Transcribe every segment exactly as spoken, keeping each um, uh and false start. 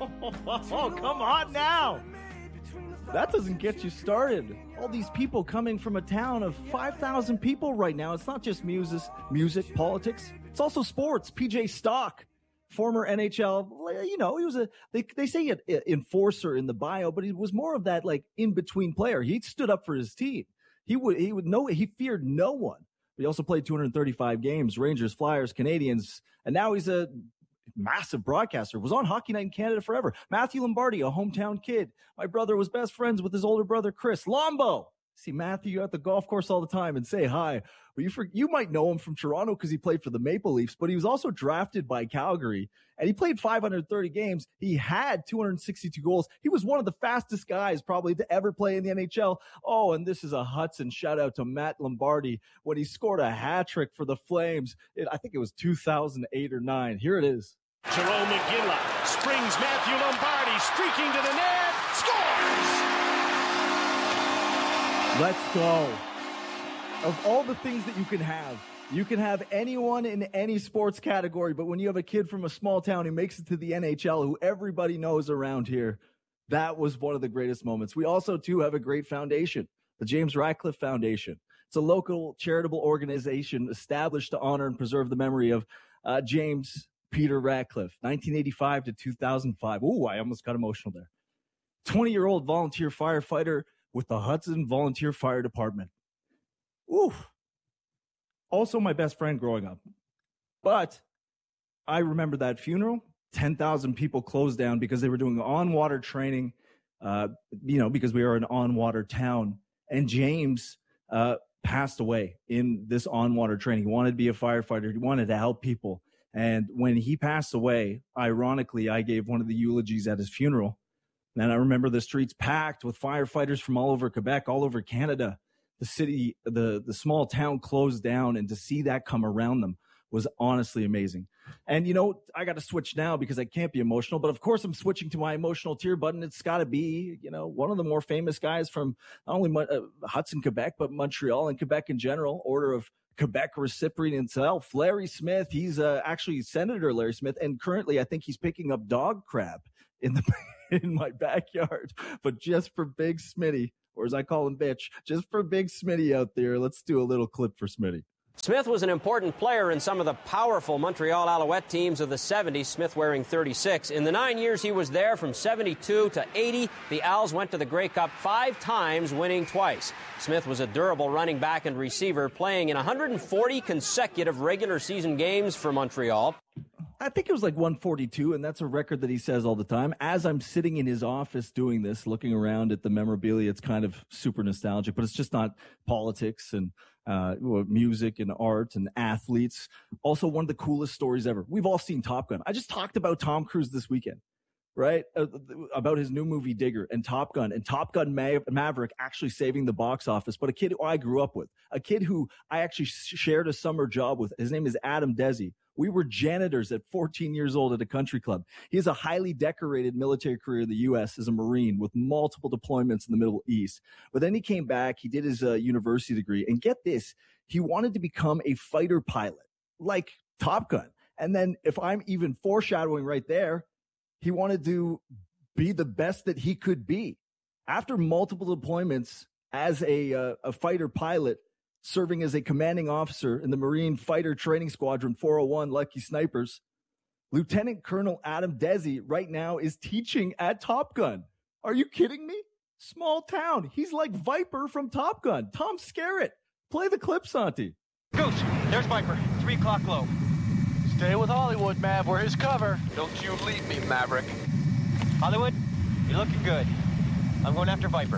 Oh, come on now. That doesn't get you started. All these people coming from a town of five thousand people right now. It's not just music, music, politics. It's also sports. P J Stock, former N H L, you know, he was a, they, they say an enforcer in the bio, but he was more of that like in-between player. He stood up for his team. He would, he would know, he feared no one. But he also played two hundred thirty-five games, Rangers, Flyers, Canadians, and now he's a massive broadcaster. Was on Hockey Night in Canada forever. Matthew Lombardi, a hometown kid. My brother was best friends with his older brother, Chris Lombo. See Matthew at the golf course all the time and say hi. But you for, you might know him from Toronto because he played for the Maple Leafs, but he was also drafted by Calgary, and he played five hundred thirty games. He had two hundred sixty-two goals. He was one of the fastest guys probably to ever play in the N H L. Oh, and this is a Hudson shout out to Matt Lombardi when he scored a hat trick for the Flames. It, I think it was two thousand eight or nine. Here it is. Jerome McGinley springs Matthew Lombardi streaking to the net, scores! Let's go. Of all the things that you can have, you can have anyone in any sports category, but when you have a kid from a small town who makes it to the N H L, who everybody knows around here, that was one of the greatest moments. We also, too, have a great foundation, the James Ratcliffe Foundation. It's a local charitable organization established to honor and preserve the memory of uh, James Peter Ratcliffe, nineteen eighty-five to two thousand five. Ooh, I almost got emotional there. twenty-year-old volunteer firefighter with the Hudson Volunteer Fire Department. Ooh. Also my best friend growing up. But I remember that funeral. ten thousand people closed down because they were doing on-water training, uh, you know, because we are an on-water town. And James uh, passed away in this on-water training. He wanted to be a firefighter. He wanted to help people. And when he passed away, ironically, I gave one of the eulogies at his funeral. And I remember the streets packed with firefighters from all over Quebec, all over Canada. The city, the, the small town closed down, and to see that come around them was honestly amazing. And, you know, I got to switch now because I can't be emotional. But, of course, I'm switching to my emotional tear button. It's got to be, you know, one of the more famous guys from not only uh, Hudson, Quebec, but Montreal and Quebec in general, Order of Quebec recipient himself, Larry Smith. He's uh, actually Senator Larry Smith, and currently I think he's picking up dog crap in the in my backyard. But just for Big Smitty, or as I call him, bitch, just for Big Smitty out there, let's do a little clip for Smitty. Smith was an important player in some of the powerful Montreal Alouette teams of the seventies, Smith wearing thirty-six. In the nine years he was there, from seventy-two to eighty, the Als went to the Grey Cup five times, winning twice. Smith was a durable running back and receiver, playing in one hundred forty consecutive regular season games for Montreal. I think it was like one forty-two, and that's a record that he says all the time. As I'm sitting in his office doing this, looking around at the memorabilia, it's kind of super nostalgic, but it's just not politics and uh, music and art and athletes. Also, one of the coolest stories ever. We've all seen Top Gun. I just talked about Tom Cruise this weekend, right? Uh, about his new movie Digger and Top Gun, and Top Gun Ma- Maverick actually saving the box office. But a kid who I grew up with, a kid who I actually shared a summer job with, his name is Adam Desi. We were janitors at fourteen years old at a country club. He has a highly decorated military career in the U S as a Marine with multiple deployments in the Middle East. But then he came back, he did his uh, university degree, and get this, he wanted to become a fighter pilot, like Top Gun. And then if I'm even foreshadowing right there, he wanted to be the best that he could be. After multiple deployments as a, uh, a fighter pilot, serving as a commanding officer in the Marine Fighter Training Squadron four oh one Lucky Snipers, Lieutenant Colonel Adam Desi right now is teaching at Top Gun. Are you kidding me? Small town. He's like Viper from Top Gun. Tom Skerritt. Play the clip, Santi. Goose, there's Viper. Three o'clock low. Stay with Hollywood, Mav. We're his cover. Don't you leave me, Maverick. Hollywood, you're looking good. I'm going after Viper.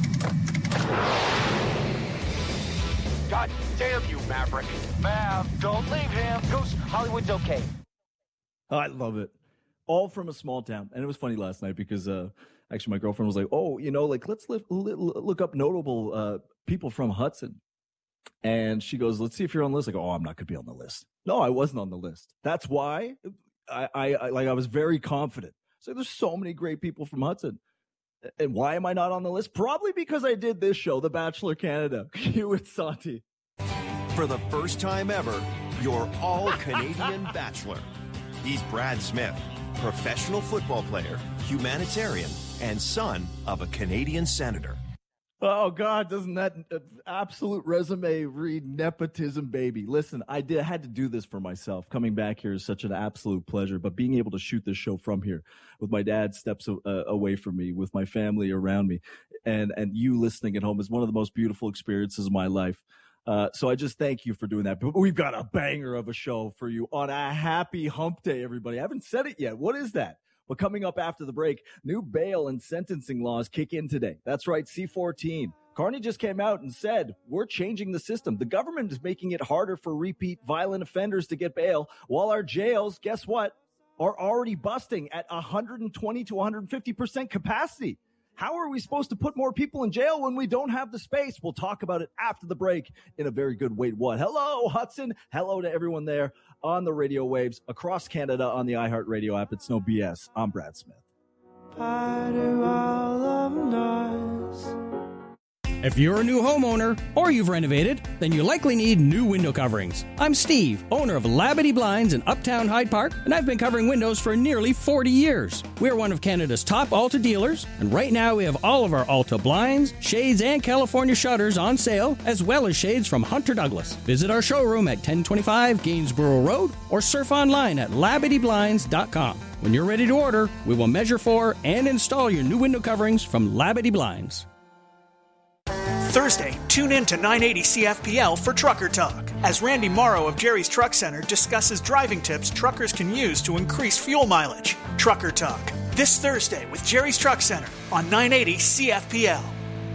God damn you, Maverick. Mav, don't leave him. Goose, Hollywood's okay. I love it. All from a small town. And it was funny last night because uh, actually my girlfriend was like, oh, you know, like let's lift, look up notable uh, people from Hudson. And she goes, let's see if you're on the list. I go, oh, I'm not going to be on the list. No, I wasn't on the list. That's why I, I, I like I was very confident. So there's so many great people from Hudson. And why am I not on the list? Probably because I did this show, The Bachelor Canada. Cue it, Santi. For the first time ever, your all-Canadian bachelor. He's Brad Smith. professional football player, humanitarian, and son of a Canadian senator. Oh, God, doesn't that absolute resume read nepotism, baby? Listen, I did I had to do this for myself. Coming back here is such an absolute pleasure, but being able to shoot this show from here with my dad steps uh, away from me, with my family around me, and, and you listening at home is one of the most beautiful experiences of my life. Uh, so I just thank you for doing that. But we've got a banger of a show for you on a happy hump day, everybody. I haven't said it yet. What is that? But coming up after the break, new bail and sentencing laws kick in today. That's right, C fourteen. Carney just came out and said, we're changing the system. The government is making it harder for repeat violent offenders to get bail, while our jails, guess what, are already busting at one hundred twenty to one hundred fifty percent capacity. How are we supposed to put more people in jail when we don't have the space? We'll talk about it after the break in a very good Wait What. Hello, Hudson. Hello to everyone there on the radio waves across Canada on the iHeartRadio app. It's no B S. I'm Brad Smith. If you're a new homeowner or you've renovated, then you likely need new window coverings. I'm Steve, owner of Labadee Blinds in Uptown Hyde Park, and I've been covering windows for nearly forty years. We're one of Canada's top Alta dealers, and right now we have all of our Alta blinds, shades, and California shutters on sale, as well as shades from Hunter Douglas. Visit our showroom at ten twenty-five Gainsborough Road or surf online at labadee blinds dot com. When you're ready to order, we will measure for and install your new window coverings from Labadee Blinds. Thursday, tune in to nine eighty C F P L for Trucker Talk, as Randy Morrow of Jerry's Truck Center discusses driving tips truckers can use to increase fuel mileage. Trucker Talk, this Thursday with Jerry's Truck Center on nine eighty C F P L.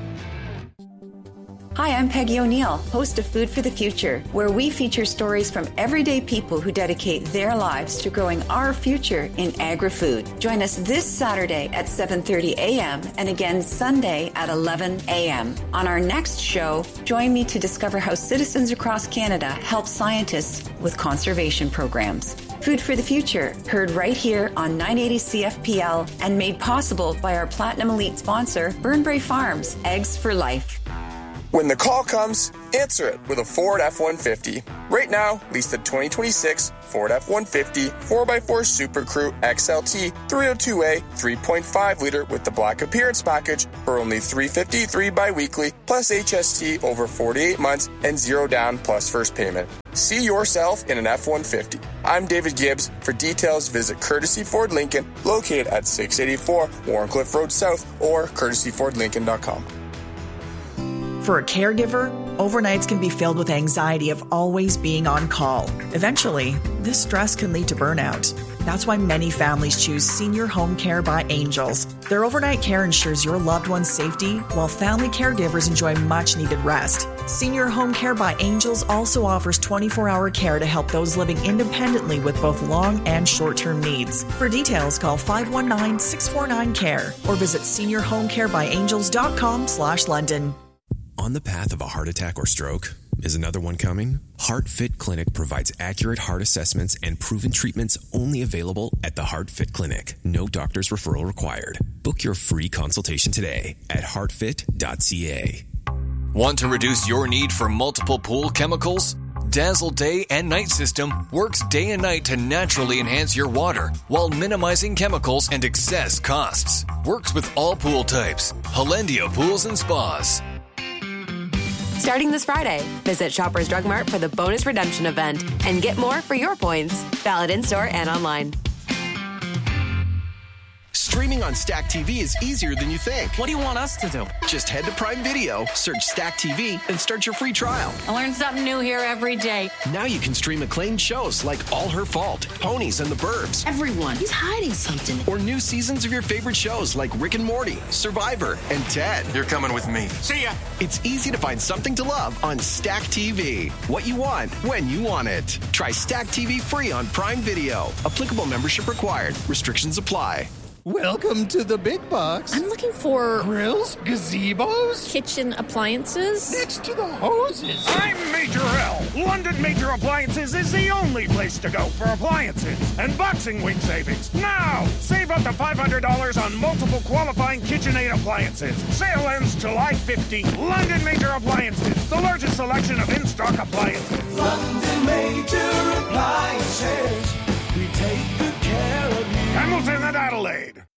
Hi, I'm Peggy O'Neill, host of Food for the Future, where we feature stories from everyday people who dedicate their lives to growing our future in agri-food. Join us this Saturday at seven thirty a.m. and again Sunday at eleven a.m. On our next show, join me to discover how citizens across Canada help scientists with conservation programs. Food for the Future, heard right here on nine eighty C F P L and made possible by our Platinum Elite sponsor, Burnbrae Farms, Eggs for Life. When the call comes, answer it with a Ford F one fifty. Right now, lease the twenty twenty-six Ford F one fifty four by four Super Crew X L T three oh two A three point five liter with the Black Appearance Package for only three hundred fifty-three dollars bi-weekly plus H S T over forty-eight months and zero down plus first payment. See yourself in an F one fifty. I'm David Gibbs. For details, visit Courtesy Ford Lincoln, located at six eighty-four Warncliffe Road South, or courtesy ford lincoln dot com. For a caregiver, overnights can be filled with anxiety of always being on call. Eventually, this stress can lead to burnout. That's why many families choose Senior Home Care by Angels. Their overnight care ensures your loved one's safety, while family caregivers enjoy much-needed rest. Senior Home Care by Angels also offers twenty-four hour care to help those living independently with both long and short-term needs. For details, call five one nine, six four nine, C A R E or visit senior home care by angels dot com slash London. On the path of a heart attack or stroke? Is another one coming? HeartFit Clinic provides accurate heart assessments and proven treatments only available at the HeartFit Clinic. No doctor's referral required. Book your free consultation today at heart fit dot c a. Want to reduce your need for multiple pool chemicals? Dazzle Day and Night System works day and night to naturally enhance your water while minimizing chemicals and excess costs. Works with all pool types. Hollandia Pools and Spas. Starting this Friday, visit Shoppers Drug Mart for the bonus redemption event and get more for your points. Valid in-store and online. Streaming on Stack T V is easier than you think. What do you want us to do? Just head to Prime Video, search Stack T V, and start your free trial. I learn something new here every day. Now you can stream acclaimed shows like All Her Fault, Ponies, and the Burbs. Everyone, he's hiding something. Or new seasons of your favorite shows like Rick and Morty, Survivor, and Ted. You're coming with me. See ya. It's easy to find something to love on Stack T V. What you want, when you want it. Try Stack T V free on Prime Video. Applicable membership required. Restrictions apply. Welcome to the big box. I'm looking for grills, gazebos, kitchen appliances. Next to the hoses. I'm Major L. London Major Appliances is the only place to go for appliances and boxing week savings. Now, save up to five hundred dollars on multiple qualifying KitchenAid appliances. Sale ends July fifteenth. London Major Appliances, the largest selection of in-stock appliances. London Major Appliances, we take good care of you. Hamilton and Adelaide.